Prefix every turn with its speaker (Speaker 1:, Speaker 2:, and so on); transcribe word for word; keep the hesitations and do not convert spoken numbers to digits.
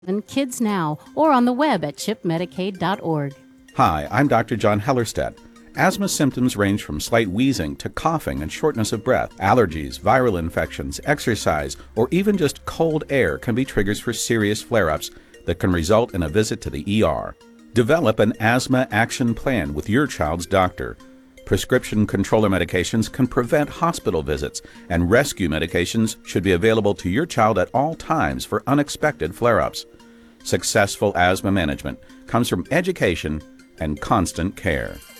Speaker 1: and Kids Now, or on the web at chip medicaid dot org.
Speaker 2: Hi, I'm Doctor John Hellerstedt. Asthma symptoms range from slight wheezing to coughing and shortness of breath. Allergies, viral infections, exercise, or even just cold air can be triggers for serious flare-ups that can result in a visit to the E R. Develop an asthma action plan with your child's doctor. Prescription controller medications can prevent hospital visits, and rescue medications should be available to your child at all times for unexpected flare-ups. Successful asthma management comes from education and constant care.